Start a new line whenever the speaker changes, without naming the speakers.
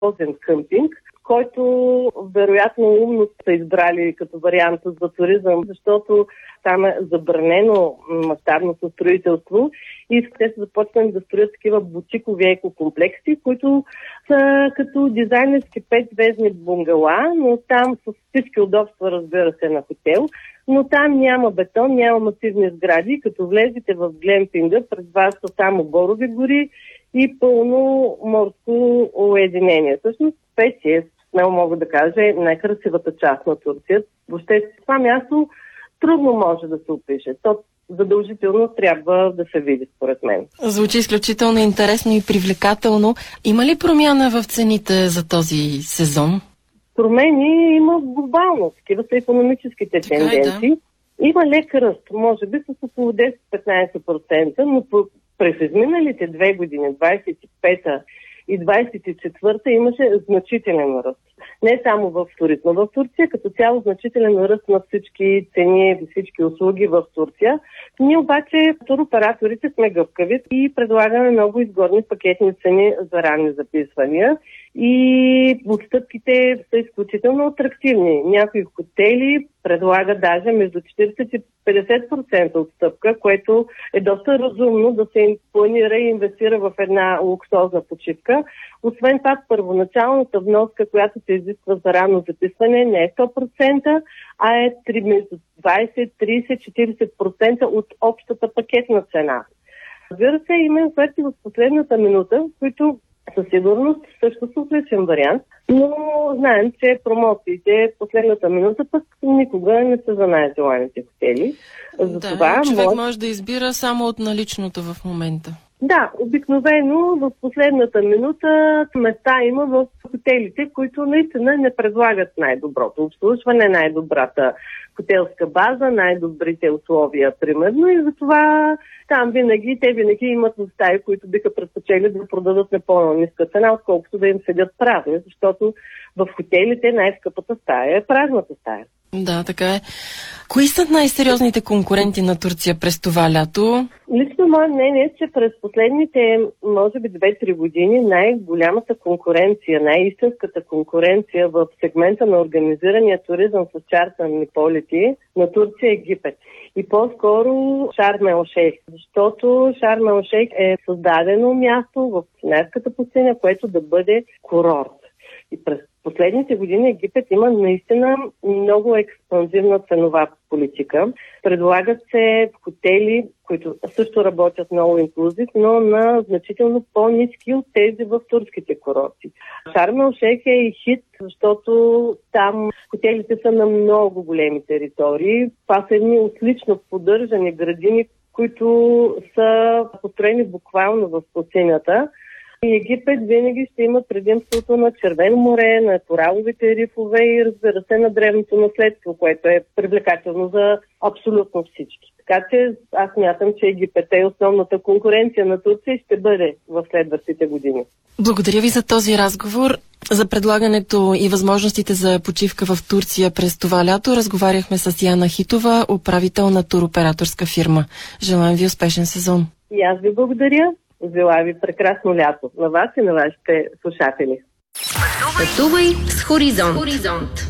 луксозен къмпинг, който вероятно умно са избрали като вариант за туризъм, защото там е забранено мащабното строителство и те са започнали да строят такива бутикови екокомплекси, които са като дизайнерски 5-звездни бунгала, но там с всички удобства, разбира се, на хотел, но там няма бетон, няма масивни сгради. Като влезете в глемпинга, пред вас са само борови гори и пълно морско уединение. Всъщност Печия, смело мога да кажа, е най-красивата част на Турция. Въобще това място трудно може да се опише. То задължително трябва да се види, според мен.
Звучи изключително интересно и привлекателно. Има ли промяна в цените за този сезон?
Промени има глобално. Такива са икономическите тенденции. Да. Има лек ръст, може би с около 10-15%, но през изминалите 2 години, 25-та и 24-та, имаше значителен ръст. Не само в туризма в Турция, като цяло значителен ръст на всички цени, всички услуги в Турция. Ние обаче, туроператорите, сме гъвкави и предлагаме много изгодни пакетни цени за ранни записвания. И отстъпките са изключително атрактивни. Някои хотели предлагат даже между 40 и 50% отстъпка, което е доста разумно да се планира и инвестира в една луксозна почивка. Освен това, първоначалната вноска, която се изисква за ранно записване, не е 100%, а е между 20, 30, 40% от общата пакетна цена. Разбира се, има оферти в последната минута, които със сигурност също са отличен вариант, но знаем, че промоциите в последната минута пък никога не са за най-желаните хотели.
Затова човек може да избира само от наличното в момента.
Да, обикновено в последната минута места има в хотелите, които наистина не предлагат най-доброто обслужване, най-добрата хотелска база, най-добрите условия, примерно, и затова там те винаги имат стаи, които биха предпочели да продадат на по-ниска цена, отколкото да им седят празни, защото в хотелите най-скъпата стая е празната стая.
Да, така е. Кои са най-сериозните конкуренти на Турция през това лято?
Лично мое мнение е, че през последните, може би 2-3 години, най-голямата конкуренция, най-истинската конкуренция в сегмента на организирания туризъм с чартърни полети на Турция е Египет. И по-скоро Шарм ел Шейх, защото Шарм ел Шейх е създадено място в Синайската пустиня, което да бъде курорт. И през последните години Египет има наистина много експанзивна ценова политика. Предлагат се хотели, които също работят много инклюзив, но на значително по-ниски от тези в турските курорти. Шарм ел Шейх е и хит, защото там хотелите са на много големи територии. Това са едни отлично поддържани градини, които са построени буквално в пустинята. И Египет винаги ще има предимството на Червено море, на кораловите рифове и, разбира се, на древното наследство, което е привлекателно за абсолютно всички. Така че аз мятам, че Египет е основната конкуренция на Турция и ще бъде в следващите години.
Благодаря ви за този разговор. За предлагането и възможностите за почивка в Турция през това лято разговаряхме с Яна Хитова, управител на туроператорска фирма. Желаем ви успешен сезон.
И аз ви благодаря. Желая ви прекрасно лято на вас и на вашите слушатели.
Пътувай с Хоризонт.